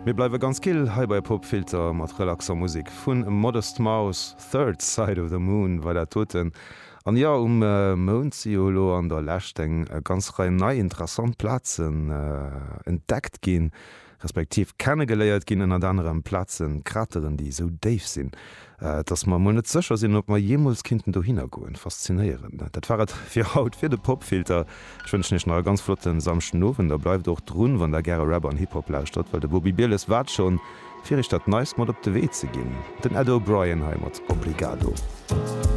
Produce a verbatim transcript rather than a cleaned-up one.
Mir bleiwe ganz kill hei bei Popfilter mat relaxer Musik vun Modest Mouse Third Side of the Moon war der toten. An ja um äh, Mounziolo an der Lächteng äh, ganz rein nei interessant Plazen äh, entdeckt gin, respektiv kennengeleiert gin an anderen Plazen, Krateren, die so Dave sinn. Äh, dats ma mo net secher sinn, op ma jemals Kinden do hingoen faszinieren. Dat waret fir Haut fir de Popfilter schwënch nicht na ganz flotten samschen Nowen, da bleif doch runn, wann der gre Rapper an Hip-Hop lauscht, weil de Bobby Bieles wat schon fir ich dat neist mat op de Wee ze ginn. Den Ed O'Brien heimert Obligado.